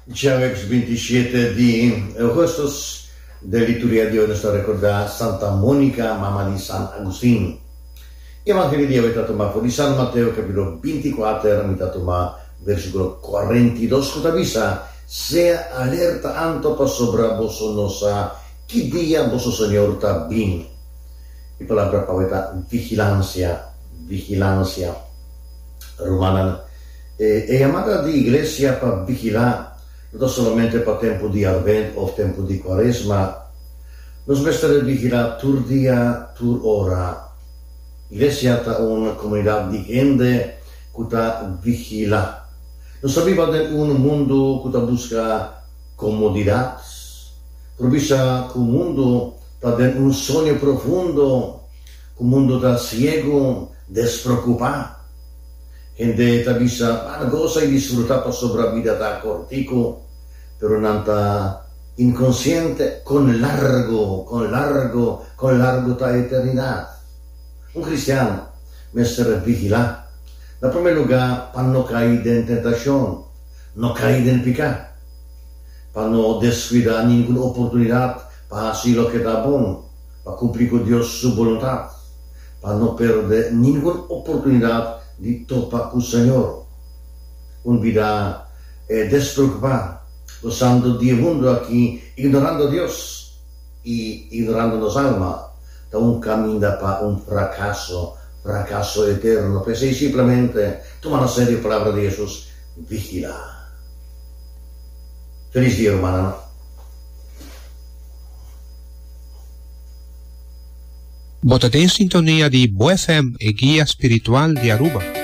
Giavex 27 di agosto de liturgia di oggi sta ricordando Santa Monica, mamma di San Agustín. Evangelio di avete trovato di San Matteo capitolo 24, mitad ma versículo 42, scutavisa, sea alerta anto pa sobra vosso nosa, que dia vosso Señor ta bin. Y palabra paveta vigilancia romana. E llamada di iglesia para vigilar, no solamente para tempo de Advent o tempo de Quaresma, nos mestre vigilar tur dia, tur ora. Iglesia ta una comunidad de gente que ta vigila. Nos viva de un mundo que ta busca comodidad, provisa que un mundo ta de un sueño profundo, que un mundo ta ciego, despreocupado. Gente ta bisa goza y disfrutar por sobre vida ta cortico, pero nanta inconsciente con largo ta eternidad. Un cristiano mestre vigila. En primer lugar, para no caer en tentación, no caer en pecado, para no descuidar ninguna oportunidad para hacer lo que está bueno, para cumplir con Dios su voluntad, para no perder ninguna oportunidad de topar con el Señor. Una vida despreocupada, gozando de mundo aquí, ignorando a Dios y ignorando las almas, da un camino para un fracaso eterno. Pues simplemente toma la serio palabra de Jesús, vigila. Feliz día, hermana. Votate in sintonia di Bo FM e Guia Spiritual di Aruba.